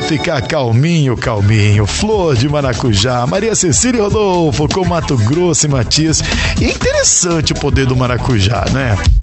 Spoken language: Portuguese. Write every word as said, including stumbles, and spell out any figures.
ficar calminho, calminho. Flor de maracujá, Maria Cecília e Rodolfo com Mato Grosso e Matias. E é interessante o poder do maracujá, né?